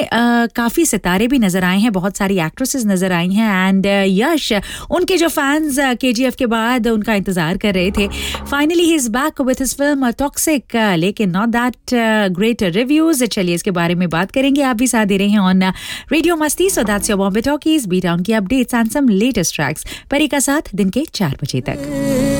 काफ़ी सितारे भी नज़र आए हैं, बहुत सारी एक्ट्रेसेस नज़र आई हैं एंड यश उनके जो फैंस KGF के बाद उनका इंतज़ार कर रहे थे. Finally he is back with his film toxic, लेकिन नॉट दैट ग्रेट रिव्यूज़. चलिए इसके बारे में बात करेंगे. आप भी साथ दे रहे हैं ऑन रेडियो मस्ती. So that's your Bombay talkies, B town की updates and some latest tracks. परी का साथ दिन के 4 बजे तक.